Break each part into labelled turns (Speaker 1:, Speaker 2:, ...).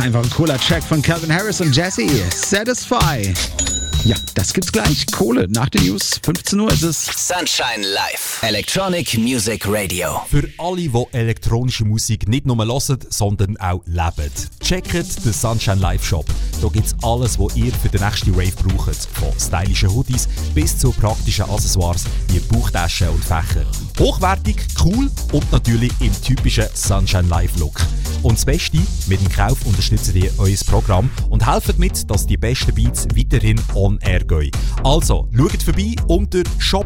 Speaker 1: einfach ein cooler Track von Calvin Harris und Jesse. Satisfy. Ja, das gibt's gleich. Kohle nach den News. 15 Uhr ist es.
Speaker 2: Sunshine Live. Electronic Music Radio.
Speaker 3: Für alle, die elektronische Musik nicht nur hören, sondern auch leben. Checkt den Sunshine Live Shop. Da gibt's alles, was ihr für den nächsten Rave braucht. Von stylischen Hoodies bis zu praktischen Accessoires wie Bauchtaschen und Fächer. Hochwertig, cool und natürlich im typischen Sunshine Live Look. Und das Beste, mit dem Kauf unterstützt ihr euer Programm und helft mit, dass die besten Beats weiterhin on air gehen. Also, schaut vorbei unter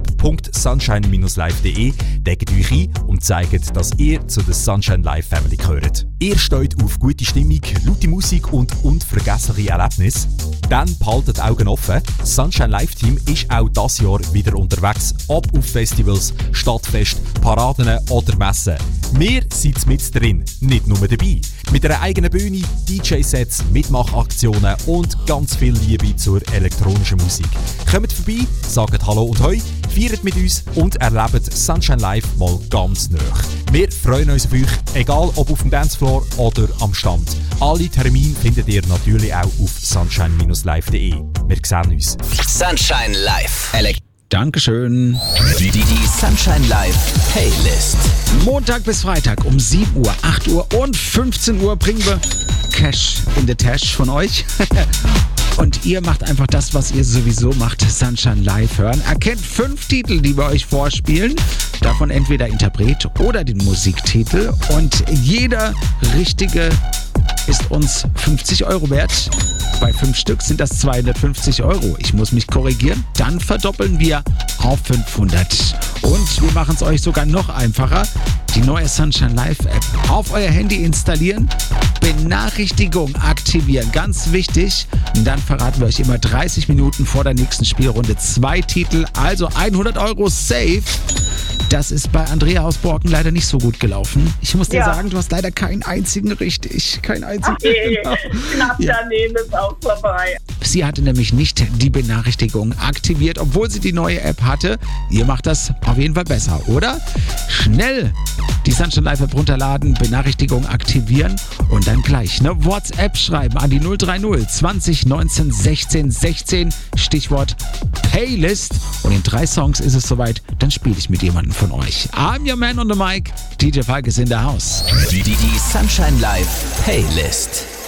Speaker 3: shop.sunshine-live.de, deckt euch ein und zeigt, dass ihr zu der Sunshine Live Family gehört. Ihr steht auf gute Stimmung, laute Musik und unvergessliche Erlebnisse? Dann behaltet Augen offen. Das Sunshine Live Team ist auch dieses Jahr wieder unterwegs, ob auf Festivals, Stadtfest, Paraden oder Messen. Wir sind mit drin, nicht nur dabei. Mit einer eigenen Bühne, DJ-Sets, Mitmachaktionen und ganz viel Liebe zur elektronischen Musik. Kommt vorbei, sagt Hallo und Hoi, feiert mit uns und erlebt Sunshine Live mal ganz nah. Wir freuen uns auf euch, egal ob auf dem Dancefloor oder am Stand. Alle Termine findet ihr natürlich auch auf sunshine-live.de. Wir sehen uns.
Speaker 2: Sunshine Live.
Speaker 1: Dankeschön.
Speaker 2: Die Sunshine Live Playlist.
Speaker 1: Montag bis Freitag um 7 Uhr, 8 Uhr und 15 Uhr bringen wir Cash in the Tash von euch. Und ihr macht einfach das, was ihr sowieso macht, Sunshine Live hören. Erkennt 5 Titel, die wir euch vorspielen. Davon entweder Interpret oder den Musiktitel. Und jeder richtige ist uns 50 Euro wert. Bei 5 Stück sind das 250 Euro. Ich muss mich korrigieren. Dann verdoppeln wir auf 500. Und wir machen es euch sogar noch einfacher. Die neue Sunshine Live App auf euer Handy installieren, Benachrichtigung aktivieren, ganz wichtig. Und dann verraten wir euch immer 30 Minuten vor der nächsten Spielrunde 2 Titel, also 100 Euro safe. Das ist bei Andrea aus Borken leider nicht so gut gelaufen. Ich muss dir sagen, du hast leider keinen einzigen richtig. Keinen einzigen.
Speaker 4: Knapp daneben ist auch vorbei.
Speaker 1: Sie hatte nämlich nicht die Benachrichtigung aktiviert, obwohl sie die neue App hatte. Ihr macht das auf jeden Fall besser, oder? Schnell die Sunshine Live App runterladen, Benachrichtigung aktivieren und dann gleich eine WhatsApp schreiben an die 030 20 19 16 16, Stichwort Playlist. Und in 3 Songs ist es soweit, dann spiele ich mit jemandem von euch. I'm your man on the mic, DJ Falk ist in der House.
Speaker 2: Die Sunshine Live Playlist.